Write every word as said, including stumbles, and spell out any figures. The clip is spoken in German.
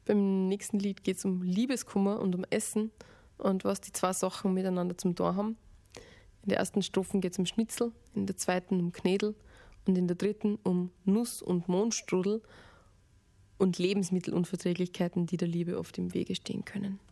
Beim nächsten Lied geht es um Liebeskummer und um Essen und was die zwei Sachen miteinander zum Tor haben. In der ersten Strophe geht es um Schnitzel, in der zweiten um Knädel und in der dritten um Nuss- und Mohnstrudel und Lebensmittelunverträglichkeiten, die der Liebe oft im Wege stehen können.